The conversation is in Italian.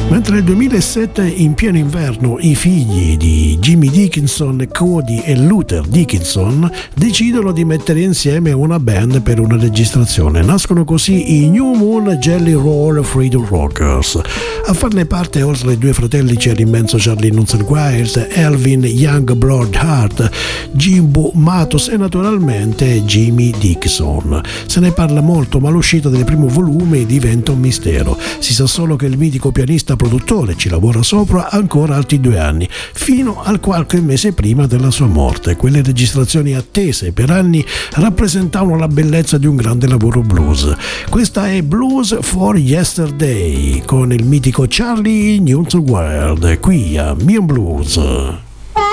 Mentre nel 2007, in pieno inverno, i figli di Jimmy Dickinson, Cody e Luther Dickinson decidono di mettere insieme una band per una registrazione. Nascono così i New Moon Jelly Roll Freedom Rockers. A farne parte, oltre ai due fratelli, c'è l'immenso Charlie Nunzio Wild, Elvin Youngblood Hart, Jimbo Matos e naturalmente Jimmy Dixon. Se ne parla molto, ma l'uscita del primo volume diventa un mistero. Si sa solo che il mitico pianista produttore ci lavora sopra ancora altri 2 anni, fino al qualche mese prima della sua morte. Quelle registrazioni attese per anni rappresentavano la bellezza di un grande lavoro blues. Questa è Blues for Yesterday con il mitico Charlie Nunzio Wild qui a Mion Blues.